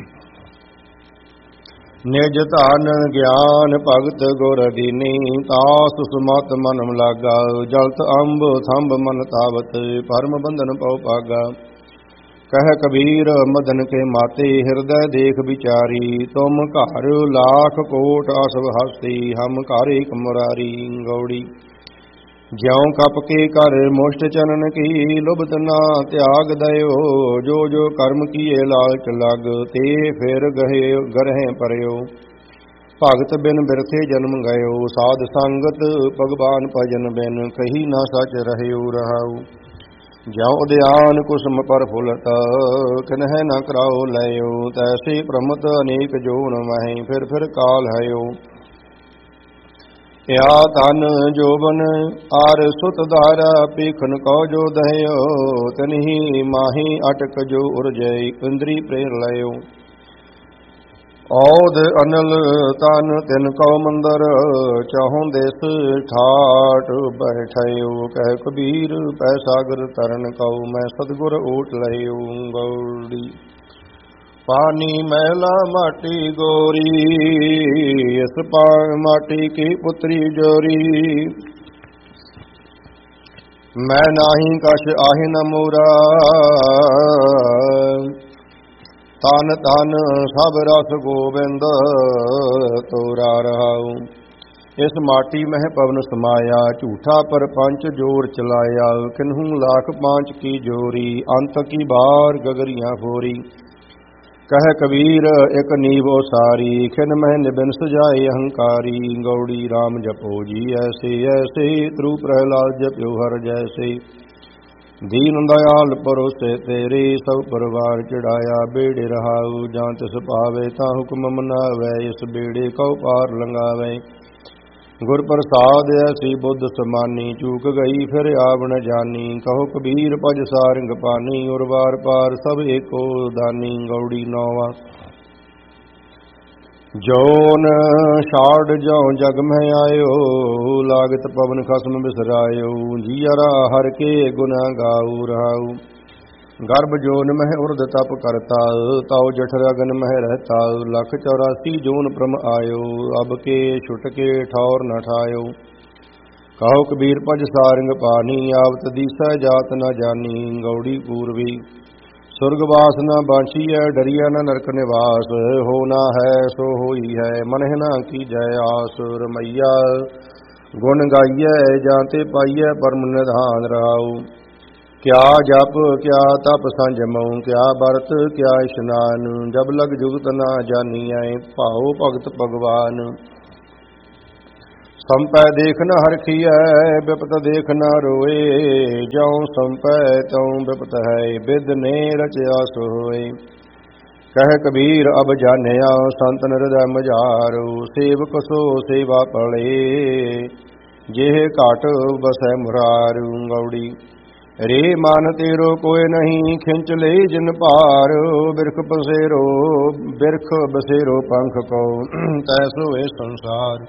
ਨਿਜ ਧਨ ਗਿਆਨ ਭਗਤ ਗੁਰ ਦੀਨੀ, ਤਾਸ ਸੁਮਤ ਮਨ ਲਾਗਾ। ਜਲਤ ਅੰਬ ਥੰਬ ਮਨ ਤਾਵਤ, ਪਰਮ ਬੰਧਨ ਪਉ ਪਾਗਾ। ਕਹਿ ਕਬੀਰ ਮਦਨ ਕੇ ਮਾਤੇ, ਹਿਰਦੈ ਦੇਖ ਵਿਚਾਰੀ। ਤੁਮ ਘਰ ਲਾਖ ਕੋਟ ਅਸਵ ਹਸਤੀ, ਹਮ ਘਰ ਏਕ ਮੁਰਾਰੀ। ਗੌੜੀ ਜਿਉ ਕਪ ਕੇ ਕਰ ਮੁਸ਼ਟ ਚਨਨ ਕੀ, ਲੁਭਤ ਨਾ ਤਿਆਗ ਦਇਓ। ਜੋ ਜੋ ਕਰਮ ਕੀਏ ਲਾਲਚ ਲਗ, ਤੇ ਫਿਰ ਗਹੇ ਗਰਹਿ ਪਰਿਓ। ਭਗਤ ਬਿਨ ਬਿਰਥੇ ਜਨਮ ਗਇਓ, ਸਾਧ ਸੰਗਤ ਭਗਵਾਨ ਭਜਨ ਬਿਨ, ਕਹੀ ਨਾ ਸਚ ਰਹਿਓ ਰਹਾਉ। ਜਿਉ ਉਦਿਆਨ ਕੁਸਮ ਪਰ ਫੁਲਤ, ਕਿਨਹਿ ਨ ਕਰਾਓ ਲਇਓ। ਤੈਸੇ ਪ੍ਰਮਤ ਅਨੇਕ ਜੋਨ ਮਹਿ, ਫਿਰ ਫਿਰ ਕਾਲ ਹਇਓ। ਯਾ ਧਨ ਜੋਬਨ ਆਰ ਸੁਤ ਧਾਰਾ, ਪੀਖਨ ਕਉ ਜੋ ਦਹਿਓ। ਤਨਹੀ ਮਾਹੀ ਅਟਕ ਜੋ ਉਰਜੈ, ਇੰਦਰੀ ਪ੍ਰੇਰ ਲਇਓ। ਔਧ ਅਨਲ ਤਨ ਤਿਨ ਕਉ ਮੰਦਰ, ਚਾਹੁ ਦੇਸ ਠਾਟ ਬੈਠਿਓ। ਕਹਿ ਕਬੀਰ ਪੈ ਸਾਗਰ ਤਰਨ ਕਉ, ਮੈਂ ਸਤਿਗੁਰ ਓਟ ਲਇਓ। ਗੌੜੀ ਪਾਨੀ ਮਹਿਲਾ ਮਾਟੀ ਗੋਰੀ, ਇਸ ਪਾ ਮਾਟੀ ਕੀ ਪੁੱਤਰੀ ਜੋਰੀ। ਮੈਂ ਨਾਹੀ ਕਛ ਆਹੇ ਨ ਮੋਰਾ, ਤਨ ਤਨ ਸਭ ਰਸ ਗੋਬਿੰਦ ਤੋਰਾ ਰਹਾਉ। ਇਸ ਮਾਟੀ ਮਹਿ ਪਵਨ ਸਮਾਇਆ, ਝੂਠਾ ਪਰਪੰਚ ਜੋਰ ਚਲਾਇਆ। ਕਿਨਹੂ ਲਾਖ ਪਾਂਚ ਕੀ ਜੋਰੀ, ਅੰਤ ਕੀ ਬਾਰ ਗਗਰੀਆਂ ਫੋਰੀ। ਕਹਿ ਕਬੀਰ ਇਕ ਨੀਵ ਉਸਾਰੀ, ਖਿਨ ਮਹਿ ਨਿਬਿਨ ਸਜਾਏ ਅਹੰਕਾਰੀ। ਗੌੜੀ ਰਾਮ ਜਪੋ ਜੀ ਐਸੇ ਐਸੇ, ਤ੍ਰੂ ਪ੍ਰਹਿਲਾਦ ਜਪਿਓ ਹਰ ਜੈਸੇ। ਦੀਨ ਦਇਆਲ ਪਰੋਸੇ ਤੇਰੇ, ਸਭ ਪਰਿਵਾਰ ਚੜਾਇਆ ਬੇੜੇ ਰਹਾਉ। ਜਾਂ ਤਿਸ ਭਾਵੇ ਤਾਂ ਹੁਕਮ ਮਨਾਵੈ, ਇਸ ਬੇੜੇ ਕਉ ਪਾਰ ਲੰਘਾਵੈ। ਗੁਰ ਪ੍ਰਸਾਦ ਐਸੀ ਬੁੱਧ ਸਮਾਨੀ, ਚੂਕ ਗਈ ਫਿਰ ਆਵ ਨ ਜਾਨੀ। ਕਹੋ ਕਬੀਰ ਭਜ ਸਾਰਿੰਗ ਪਾਨੀ, ਉਰ ਵਾਰ ਪਾਰ ਸਭ ਏਕੋ ਦਾਨੀ। ਗੌੜੀ ਨੌਵਾਂ ਜੋਨ ਛਾੜ ਜਉ ਜਗ ਮਹਿ ਆਇਓ, ਲਾਗਤ ਪਵਨ ਖਸਮ ਬਿਸਰਾਇਓ। ਜੀਅਰਾ ਹਰ ਕੇ ਗੁਨਾ ਗਾਉ ਰਹਾਉ, ਗਰਭ ਜੋਨ ਮਹਿ ਉਰਦ ਤਪ ਕਰਤਾ। ਤਾਉ ਜਠਰ ਅਗਨ ਮਹਿ ਰਹਤਾ, ਲਖ ਚੌਰਾਸੀ ਜੋਨ ਪ੍ਰਮ ਆਇਓ। ਅਬ ਕੇ ਛੁਟ ਕੇ ਠੌਰ ਨ ਠਾਇਓ। ਕਹੋ ਕਬੀਰ ਭਜ ਸਾਰਿੰਗ ਪਾਨੀ, ਆਵਤ ਦੀਸੈ ਜਾਤ ਨ ਜਾਨੀ। ਗੌੜੀ ਪੂਰਵੀ ਸੁਰਗਵਾਸ ਨ ਬਾਂਛੀਐ, ਡਰੀਐ ਨ ਨਰਕ ਨਿਵਾਸ। ਹੋਣਾ ਹੈ ਸੋ ਹੋਈ ਹੈ, ਮਨਹਿ ਨ ਕੀਜੈ ਆਸ। ਰਮਈਆ ਗੁਣ ਗਾਈਐ, ਜਾਂ ਤੇ ਪਾਈਐ ਪਰਮ ਨਿਧਾਨ ਰਹਾਉ। ਕਿਆ ਜਪ ਕਿਆ ਤਪ ਸੰਜਮਉ, ਕਿਆ ਵਰਤ ਕਿਆ ਇਸ਼ਨਾਨ। ਜਬ ਲਗ ਜੁਗਤ ਨਾ ਜਾਨੀਐ, ਭਾਉ ਭਗਤ ਭਗਵਾਨ। ਸੰਪੈ ਦੇਖ ਨ ਹਰਖੀਐ, ਬਿਪਤ ਦੇਖ ਨ ਰੋਏ। ਜਉ ਸੰਪੈ ਤਉ ਬਿਪਤ ਹੈ, ਬਿਦ ਨੇ ਰਚਿਆ ਸੋ ਹੋਏ। ਕਹਿ ਕਬੀਰ ਅਬ ਜਾਣਿਆ, ਸੰਤਨ ਹਿਰਦੈ ਮਝਾਰੋ। ਸੇਵਕ ਸੋ ਸੇਵਾ ਪਲੇ, ਜਿਹੇ ਘਾਟ ਬਸੈ ਮੁਰਾਰੂ। ਗੌੜੀ ਰੇ ਮਨ ਤੇਰੋ ਕੋਇ ਨਹੀਂ, ਖਿੰਚ ਲੈ ਜਿਨ ਭਾਰ। ਬਿਰਖ ਬਸੇਰੋ ਬਿਰਖ ਬਸੇਰੋ ਪੰਖ ਕੋ, ਤੈਸੋ ਇਹ ਸੰਸਾਰ।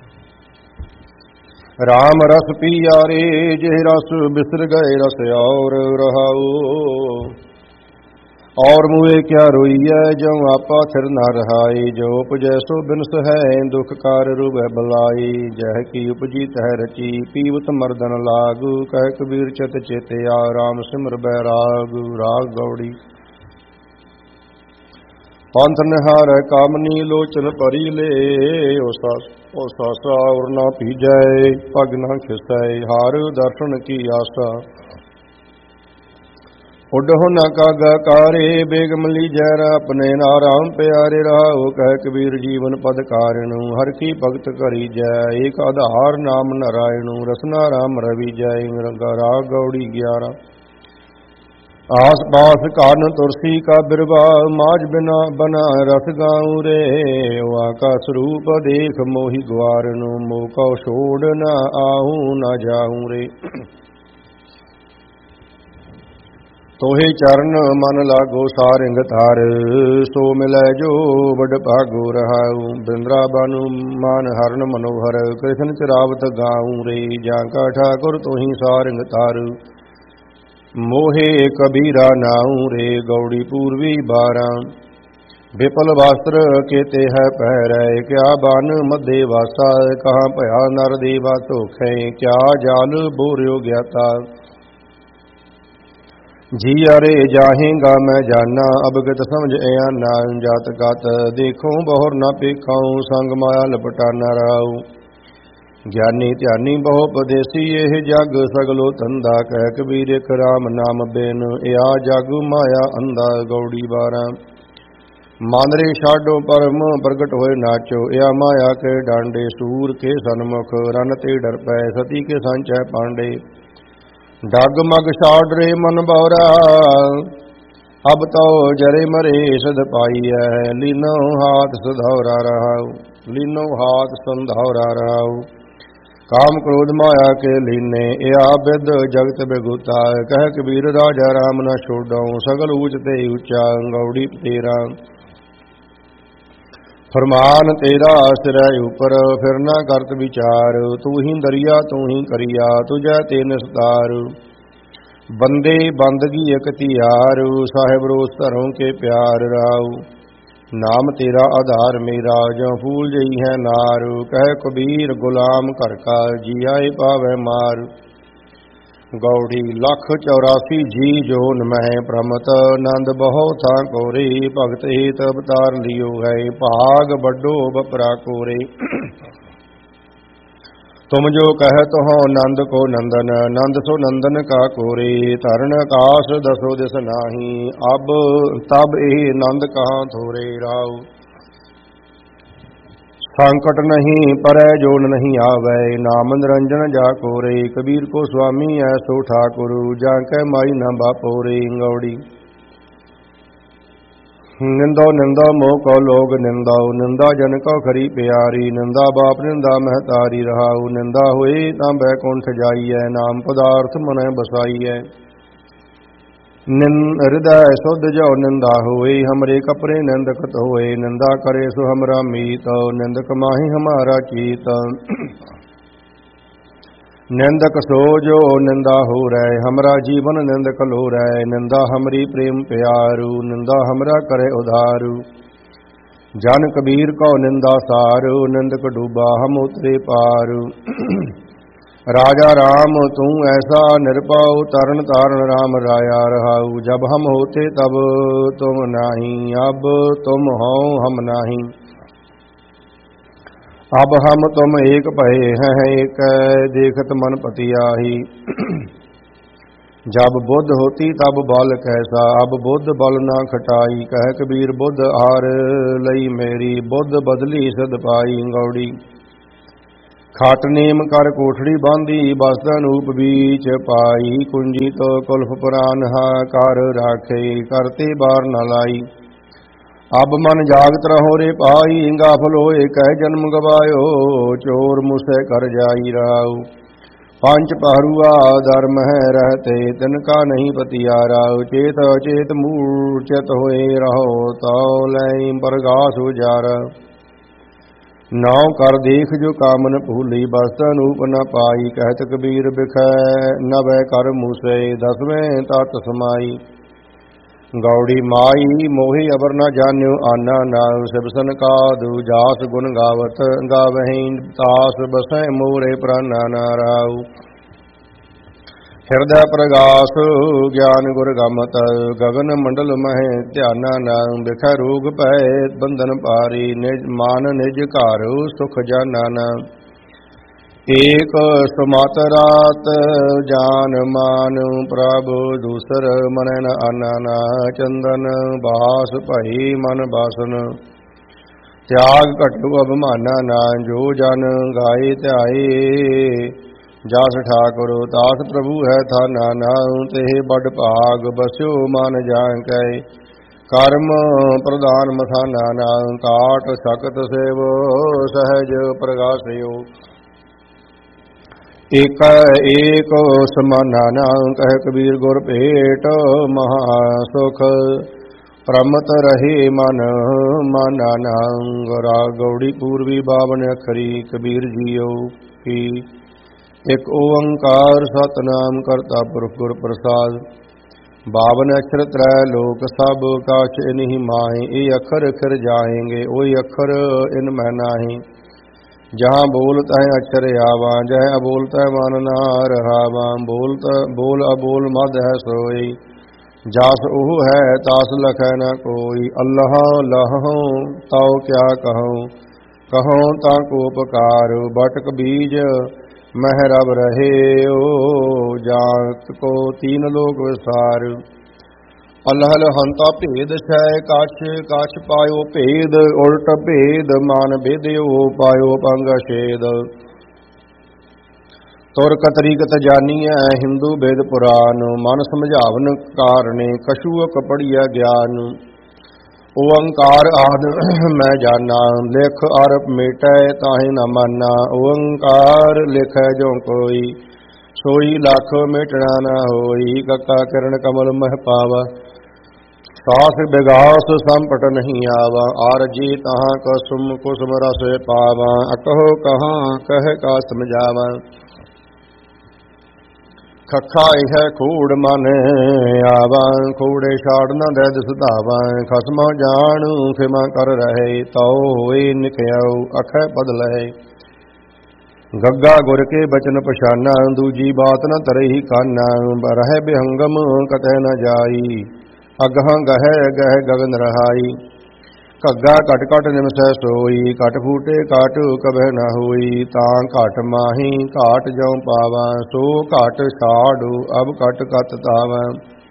ਰਾਮ ਰਸ ਪੀਆਰੇ, ਜਿਹ ਰਸ ਬਿਸਰ ਗਏ ਰਸ ਔਰ ਰਹਾਉ। ਔਰ ਮੂਏ ਕਿਆ ਰੋਈਐ, ਜਉ ਆਪਾ ਥਿਰ ਨ ਰਹਾਈ। ਜੋ ਉਪਜੈ ਸੋ ਬਿਨਸ ਹੈ, ਦੁਖ ਕਾਰ ਰੁਬੈ ਬਲਾਈ। ਜਹ ਕੀ ਉਪਜੀ ਤਹ ਰਚੀ, ਪੀਵਤ ਮਰਦਨ ਲਾਗੂ। ਕਹਿ ਕਬੀਰ ਚਿਤ ਚੇਤਿਆ, ਰਾਮ ਸਿਮਰ ਬੈਰਾਗ। ਰਾਗ ਗੌੜੀ ਪੰਥ ਨਿਹਾਰੈ ਕਾਮਨੀ, ਲੋਚਨ ਭਰੀ ਲੇ। ਓ ਸਾਸਾ ਉਰ ਨਾ ਪੀਜੈ, ਪਗ ਨਾ ਖਿਸੈ। ਹਾਰ ਦਰਸ਼ਨ ਕੀ ਆਸਾ, ਉੱਡਹੁ ਨ ਕਾਗਾ ਕਾਰੇ। ਬੇਗਮ ਲੀਜੈ ਆਪਣੇ, ਨਾਰਾਮ ਪਿਆਰੇ ਰਹਾਉ। ਕਹਿ ਕਬੀਰ ਜੀਵਨ ਪਦ ਕਾਰਿਣੁ, ਹਰ ਕੀ ਭਗਤ ਕਰੀਜੈ। ਏਕ ਆਧਾਰ ਨਾਮ ਨਾਰਾਇਣੁ, ਰਸਨਾ ਰਾਮ ਰਵੀਜੈ। ਰਾਗ ਗੌੜੀ ਗਿਆਰਾਂ ਆਸ ਪਾਸ ਕਾਰਨ ਤੁਰਸੀ ਕਾ ਬਿਰਵਾ। ਮਾਝ ਬਿਨਾ ਬਨਾ ਰਸ ਗਾਉ ਰੇ। ਆਕਾ ਸਰੂਪ ਦੇਖ ਮੋਹੀ ਗਵਾਰਨੁ, ਮੋਹ ਕਉ ਛੋੜ ਨ ਆਹੂ ਨ ਜਾਹੂ ਰੇ। ਤੋਹੇ ਚਰਨ ਮਨ ਲਾਗੋ ਸਾਰਿੰਗ ਧਰ, ਸੋ ਮਿਲੈ ਜੋ ਵਡ ਭਾਗੋ ਰਹਾਉ। ਬਿੰਦਰਾਬਨ ਮਾਨ ਹਰਨ ਮਨੋਹਰ, ਕ੍ਰਿਸ਼ਨ ਚਰਾਵਤ ਗਾਉ ਰੇ। ਜਾਂ ਕਾ ਠਾਕੁਰ ਤੋਹੀ ਸਾਰਿੰਗ ਧਰ, ਮੋਹੇ ਕਬੀਰਾ ਨਾਉ ਰੇ। ਗੌੜੀ ਪੂਰਵੀ ਬਾਰਾਂ ਵਿਪਲ ਵਸਤਰ ਕੇਤੇ ਹੈ ਪਹਿਰੈ। ਕਿਆ ਬਨ ਮਧੇ ਵਾਸਾ, ਕਹਾਂ ਭਇਆ ਨਰ ਦੇਵਾ ਧੋਖੈ। ਕਿਆ ਜਾਲ ਬੋਰਿਓ ਗਿਆਤਾ, ਜੀ ਅਰੇ ਜਾਹੇਗਾ ਮੈਂ ਜਾਨਾ। ਅਬਗਤ ਸਮਝ ਇਆਨਾ, ਜਾਤ ਗਤ ਦੇਖੋ ਬਹੁਰ ਨਾ ਪੇਖਾਉ। ਸੰਗ ਮਾਇਆ ਲਪਟਾਨਾ ਰਾਉ। ਗਿਆਨੀ ਧਿਆਨੀ ਬਹੁ ਪਦੇਸੀ, ਇਹ ਜਗ ਸਗਲੋ ਧੰਦਾ। ਕਹਿ ਕਬੀਰ ਇਕ ਰਾਮ ਨਾਮ ਬਿਨ, ਇਆ ਜਗ ਮਾਇਆ ਅੰਧਾ। ਗੌੜੀ ਬਾਰਾਂ ਮਨ ਰੇ ਛਾਡੋ ਪਰਮ, ਪ੍ਰਗਟ ਹੋਏ ਨਾਚੋ। ਇਆ ਮਾਇਆ ਕੇ ਡਾਂਡੇ, ਸੂਰ ਕੇ ਸਨਮੁਖ। ਰਨ ਤੇ ਡਰ ਪੈ, ਸਤੀ ਕੇ ਸੰਚੈ ਪਾਂਡੇ। ਡਗ ਮਗ ਛਾੜ ਰੇ ਮਨ ਬਉਰਾ, ਅਬ ਤਉ ਜਰੇ ਮਰੇ ਸਦ ਪਾਈਐ। ਲੀਨੋ ਹਾਥ ਸਧੌਰਾ ਰਹਾਉ, ਲੀਨੋ ਹਾਥ ਸੰਧੌਰਾ ਰਹਾਉ। ਕਾਮ ਕ੍ਰੋਧ ਮਾਇਆ ਕੇ ਲੀਨੇ, ਇਆ ਬਿਦ ਜਗਤ ਬਿਗੁਤਾ। ਕਹਿ ਕਬੀਰ ਰਾਜਾ ਰਾਮ ਨ ਛੋਡਉ, ਸਗਲ ਊਚ ਤੇ ਊਚਾ। ਗੌੜੀ ਤੇਰਾ ਫਰਮਾਨ ਤੇਰਾ ਸਿਰੈ ਉਪਰ, ਫਿਰ ਨਾ ਕਰਤ ਵਿਚਾਰ। ਤੂੰ ਹੀ ਦਰਿਆ ਤੂੰ ਹੀ ਕਰਿਆ, ਤੁਝੈ ਤੇ ਨਿਸਤਾਰ। ਬੰਦੇ ਬੰਦਗੀ ਇਕ ਧਿਆਰ, ਸਾਹਿਬ ਰੋਸ ਧਰੋਂ ਕੇ ਪਿਆਰ ਰਾਉ। ਨਾਮ ਤੇਰਾ ਆਧਾਰ ਮੇਰਾ, ਜਉ ਫੂਲ ਜਈ ਹੈ ਨਾਰ। ਕਹਿ ਕਬੀਰ ਗੁਲਾਮ ਘਰ ਕਾ, ਜੀਆਏ ਪਾਵੈ ਮਾਰ। ਗੌੜੀ ਲੱਖ ਚੌਰਾਸੀ ਜੀ ਜੋਨ ਮਹਿ ਪ੍ਰਮਤ, ਨੰਦ ਬਹੁ ਥਾਂ ਕੋਰੇ। ਭਗਤ ਏਤ ਅਵਤਾਰ ਲਿਓ ਹੈ, ਭਾਗ ਵੱਡੋ ਬਪਰਾ ਕੋਰੇ। तुम जो कहत हो नंद को नंदन, नंद सो नंदन का कोरे, धरण आकाश दसो दिस नाही, अब तब ए नंद कहाँ थोरे। राव संकट नहीं परै जोन नहीं आवे, नाम निरंजन जा कोरे, कबीर को स्वामी ऐसो ठाकुर, जाके माई न बापोरे। गौड़ी निंदो निंदा मोह को लोग निंदाओ, निंदा जन को खरी प्यारी, निंदा बाप निंदा महतारी रहाऊ, निंदा हुई तां बैकुंठ जाइए, नाम पदार्थ मन बसाइए। निंद हृदय शुद्ध जो निंदा होए, हमरे कपरे निंदकत होए, निंदा करे सो हमरा मीत, निंदक माही हमारा चीत। निंदक सो जो निंदा हो रहे, हमरा जीवन निंदक लो रहे, निंदा हमरी प्रेम प्यारू, निंदा हमरा करे उधारू। जन कबीर को निंदा सारू, निंदक डूबा हम उतरे पारू। राजा राम तू ऐसा निरपाऊ, तरन तारण राम राया रहाऊ, जब हम होते तब तुम नाही, अब तुम हो हम नाही। अब हम तुम एक भये हैं एक, देखत मन पति आही। जब बुद्ध होती तब बल कैसा, अब बुद्ध बल ना खटाई, कह कबीर बुद्ध आर लई मेरी, बुद्ध बदली सद पाई। गौड़ी खाट नेम कर कोठड़ी बांधी, बसदा अनूप बीच पाई, कुंजी तो कुल्फ पुरान हा कर राखे, करते बार न लाई। अब मन जागत रहो रे पाई, गाफल होए कह जन्म गवायो, चोर मुसे कर जाई राऊ। पंच पहरुआ धर्म है रहते, तिनका नहीं पतियाराऊ, चेत अचेत मूर्छित होए रहो, तो लय बरगास उजारा। नौ कर देख जो कामन भूली, बस अनूप न पाई, कहत कबीर बिखै नवै कर मूसे, दसवें तत् समाई। गौड़ी माई मोहि अबर न जान्यो आना नाउ, सिबसन का दू जास गुण गावत, गावहीं तास बसै मोरे प्राणा नाराऊ। हृदय प्रगास ज्ञान गुर गमत, गगन मंडल मह ध्याना नाउ, बिखै रोग पै बंधन पारी, निज मान निज कार सुख जाना नाउ। एक सुमातरात जान मान, प्रभु दूसर मन न आना, चंदन बास भई मन बासन, त्याग कटु अभिमाना ना, जो जन गाए ध्याए, जास ठाकुर दास प्रभु है था नाना, ते बड़ भाग बस्यो मन जान कै, कर्म प्रधान मथाना ना, काट सकत सेवो सहज प्रगासयो। एक एक समाना नाम, कह कबीर गुर भेट महासुख, प्रमत रहे मन माना नाम। गोरा गौड़ी पूर्वी बावन अखरी, कबीर जियो की एक ओंकार सतनाम, करता पुरख गुर प्रसाद। बावन अक्षर त्रै लोक सब, काछ इन्हीं माहे, ये अखर अखर जाएंगे, ओई अखर इन मैं नाही। जहाँ बोलत है अक्षर आवा, जह अबोलत है मन ना रहावा, बोलत बोल अबोल मद है सोई, जास ओह है तास लख न कोई। अल्लाह लहो ताओ क्या कहो, कहो ताको उपकार, बटक बीज महरब रहे ओ, जात को तीन लोक विस्तार। अलहल हंता भेद छय काछ, काछ पायो भेद उल्ट भेद, मान भेदयो पायो पंग छेद। तुर कतरीकत जानिए हिंदू वेद पुराण, मन समझावन कारणे कछुअक पढ़िया ज्ञान। ओंकार आद मैं जाना, लिख अरप मेटै ताहि न माना, ओंकार लिखै जो कोई, सोई लाख मिटना न होई। कक्का किरण कमल मह पावा, सास बिगास संपट नहीं आवा, आरजी तहाँ कसुम कुसुम रस पावा, अकहो कहाँ कह का समझावा। खखा है खूड़ मन आवा, खूड़े छाड़ न दे सुधावा, खसमा जानू खिमा कर रहे, तो होए निकयाऊ अखै पद लहे। गग्गा गुर के बचन पछाना, दूजी बात न तरही काना, रह बिहंगम कतह न जाई, अगह गह गह गगन रहाई। ਘੱਗਾ ਘਟ ਘਟ ਨਿਮਸੈ ਸੋਈ, ਘਟ ਫੂਟੇ ਘਟ ਕਬਹਿ ਨ ਹੋਈ। ਤਾਂ ਘਟ ਮਾਹੀ ਘਾਟ ਜਉ ਪਾਵਾ, ਸੋ ਘਟ ਛਾੜੂ ਅਬ ਘਟ ਕਤ ਤਾਵੈ।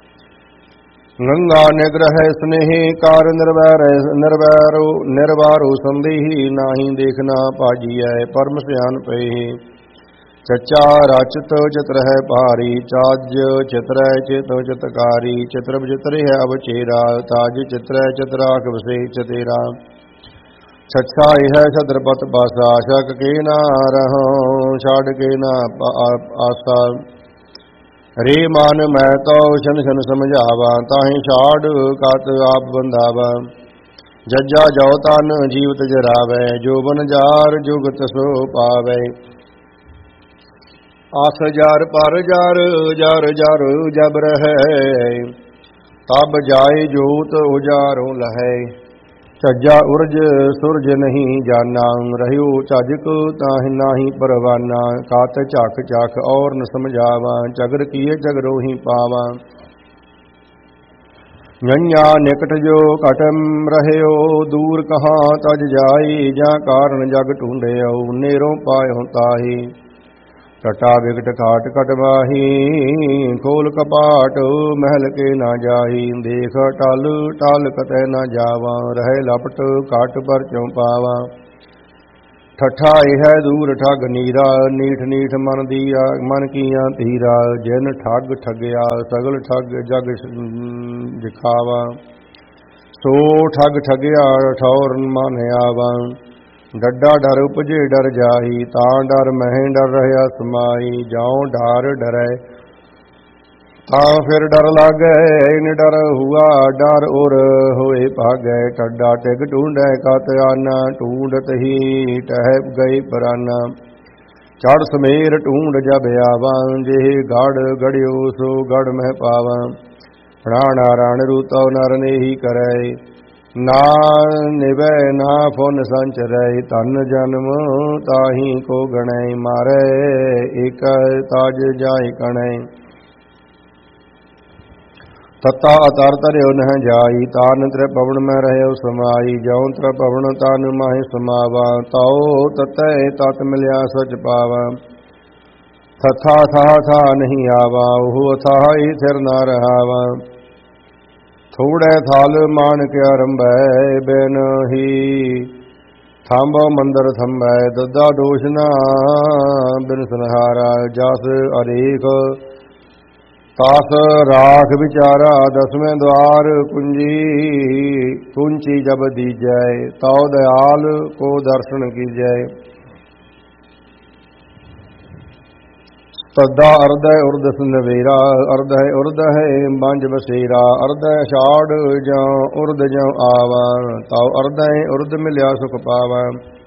ਗੰਗਾ ਨਿਗ੍ਰਹਿ ਸਨੇਹੀ ਕਾਰ ਨਿਰਵੈਰ ਨਿਰਵੈਰੋ ਨਿਰਵਾਰੋ ਸੰਦੇਹੀ। ਨਾਹੀ ਦੇਖਣਾ ਭਾਜੀਐ ਪਰਮ ਸਿਆਨ ਪਈ। ਚੱਚਾ ਰਚਤ ਚਿਤ ਰਹਿ ਭਾਰੀ, ਚਾਜ ਚਿਤਰੈ ਚੇਤੋ ਚਿਤਕਾਰੀ। ਚਿਤਰ ਵਿਚਿਤਰਿ ਹੈ ਅਬ ਚੇਰਾ, ਤਾਜ ਚਿਤਰੈ ਚਿਤਰਾਖ ਵਸੇ ਚਤੇਰਾ। ਛੱਛਾ ਇਹ ਛਤਰਪਤ ਪਾਸਾ, ਸ਼ਕ ਕੇ ਨਾ ਰਹੋ ਛੱਡ ਕੇ ਨਾ ਆਸਾ। ਰੇ ਮਨ ਮੈਂ ਤੋ ਸ਼ਨ ਸ਼ਨ ਸਮਝਾਵਾ, ਤਾਹੀਂ ਛਾੜ ਕਤ ਆਪ ਬੰਧਾਵਾ। ਜੱਜਾ ਜੋ ਤਨ ਜੀਵਤ ਜਰਾਵੈ, ਜੋਬਨ ਜਾਰ ਜੁਗਤ ਸੋ ਪਾਵੈ। ਆਸ ਜਰ ਪਰ ਜਰ ਜਰ ਜਰ ਜਬ ਰਹੈ, ਤਬ ਜਾਏ ਜੋਤ ਉਜਾਰੋ ਲਹੈ। ਝੱਜਾ ਉਰਜ ਸੁਰਜ ਨਹੀਂ ਜਾਨਾ, ਰਹਿਓ ਝਜਕ ਤਾਹਿ ਨਾਹੀ ਪਰਵਾਨਾ। ਕਾਤ ਝਕ ਝਕ ਔਰ ਨ ਸਮਝਾਵਾ, ਝਗਰ ਕੀਏ ਝਗਰੋ ਹੀ ਪਾਵਾ। ਨैया ਨਿਕਟ ਜੋ ਘਟਮ ਰਹਿਓ, ਦੂਰ ਕਹਾਂ ਤਜ ਜਾਈ। ਜਾਂ ਕਾਰਨ ਜਗ ਢੂੰਡਿਓ, ਨੇਰੋਂ ਪਾਇਓ ਤਾਹੀ। ਟਟਾ ਵਿਕਟ ਘਾਟ ਕਟਵਾਹੀ, ਖੋਲ ਕਪਾਟ ਮਹਿਲ ਕੇ ਨਾ ਜਾਹੀ। ਦੇਖ ਟਲ ਟਲ ਕਤੈ ਨਾ ਜਾਵਾ, ਰਹਿ ਲਪਟ ਘਟ ਪਰ ਚਉ ਪਾਵਾ। ਠੱਠਾ ਇਹ ਦੂਰ ਠੱਗ ਨੀਰਾ, ਨੀਠ ਨੀਠ ਮਨ ਦੀਆ ਮਨ ਕੀਆਂ ਧੀਰਾ। ਜਿਨ ਠੱਗ ਠੱਗਿਆ ਸਗਲ ਠੱਗ ਜਗ ਦਿਖਾਵਾ, ਸੋ ਠੱਗ ਠੱਗਿਆ ਠੌਰ ਮਨ ਆਵਾ। ਡੱਡਾ ਡਰ ਉਪਜੇ ਡਰ ਜਾਹੀ, ਤਾਂ ਡਰ ਮਹਿ ਡਰ ਰਹਿਆ ਸਮਾਈ। ਜਾਉ ਡਰ ਡਰੈ ਤਾਂ ਫਿਰ ਡਰ ਲਾਗੈ, ਇਨ ਡਰ ਹੁਆ ਡਰ ਉਰ ਹੋਏ ਭਾਗੈ। ਟੱਡਾ ਟਿਗ ਢੂੰਡੈ ਕਤ ਆਨਾ, ਢੂੰਡਤ ਹੀ ਟਹਿ ਗਏ ਪਰਾਨਾ। ਚੜ ਸਮੇਰ ਢੂੰਡ ਜਬ ਆਵਾ, ਜੇ ਗੜ ਗੜਿਓ ਸੋ ਗੜ ਮਹਿ ਪਾਵਾ। ਪ੍ਰਾਣਾ ਰਾਣ ਰੂਤਉ ਨਰ ਨੇਹੀ ਕਰੈ, ਨਾ ਨਿਵੈ ਨਾ ਫੁਨ ਸੰਚਰੈ। ਧਨ ਜਨਮ ਤਾਹੀ ਕੋ ਗਣੈ, ਮਾਰੈ ਏਕ ਤਾਜ ਜਾਇ ਕਣੈ। ਤਤਾ ਅਤਰ ਤਰਿਓ ਨਹਿ ਜਾਈ, ਤਾਨ ਤ੍ਰੈ ਪਵਨ ਮੈਂ ਰਹਿਓ ਸਮਾਈ। ਜਉ ਤ੍ਰੈ ਪਵਨ ਤਾਨ ਮਾਹਿ ਸਮਾਵਾ, ਤਾਉ ਤਤੈ ਤਤ ਮਿਲਿਆ ਸਚ ਪਾਵਾ। ਥਥਾ ਥਾ ਥਾ ਨਹੀਂ ਆਵਾ, ਉਹ ਅਥਾਹੀ ਥਿਰ ਨਾ ਰਹਾਵਾ। ਥੋੜੈ ਥਲ ਮਾਨਕ ਆਰੰਭੈ, ਬਿਨ ਹੀ ਥੰਬੋ ਮੰਦਰ ਥੰਬੈ। ਦੱਦਾ ਦੋਸ਼ ਨਾ ਬਿਨ ਸੰਹਾਰਾ, ਜਸ ਅਰੇਖ ਤਾਸ ਰਾਖ ਵਿਚਾਰਾ। ਦਸਵੇਂ ਦਵਾਰ ਕੁੰਜੀ ਕੁੰਚੀ ਜਬ ਦੀਜੈ, ਤਾਉ ਦਇਆਲ ਕੋ ਦਰਸ਼ਨ ਕੀਜੈ। ਤਦਾ ਅਰਧੈ ਉਰਦ ਨਵੇਰਾ, ਅਰਧੈ ਉਰਦ ਹੈ ਬੰਜ ਬਸੇਰਾ। ਅਰਧੈ ਛਾੜ ਜਾਂ ਉਰਦ ਜਾਂ ਆਵਾ, ਤਾਉ ਅਰਧੈ ਉਰਦ ਮਿਲਿਆ ਸੁਖ ਪਾਵਾ।